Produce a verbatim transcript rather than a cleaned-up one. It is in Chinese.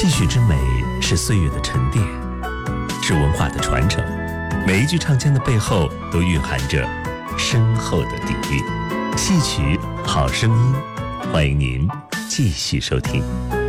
戏曲之美是岁月的沉淀，是文化的传承。每一句唱腔的背后都蕴含着深厚的底蕴。戏曲好声音，欢迎您继续收听。